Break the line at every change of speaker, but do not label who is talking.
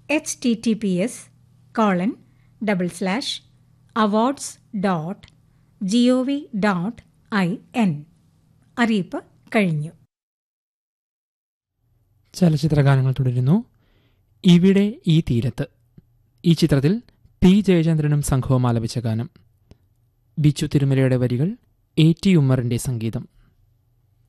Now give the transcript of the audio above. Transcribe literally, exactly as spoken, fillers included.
H T T P S colon double slash awards dot G O V dot I N. അറിയിപ്പ് കഴിഞ്ഞു.
ചലച്ചിത്ര ഗാനങ്ങൾ തുടരുന്നു. ഇവിടെ ഈ തീരത്ത്. ഈ ചിത്രത്തിൽ പി ജയചന്ദ്രനും സംഘവും ആലപിച്ച ഗാനം. ബിച്ചു തിരുമലയുടെ വരികൾ, എ ടി ഉമ്മറിന്റെ സംഗീതം.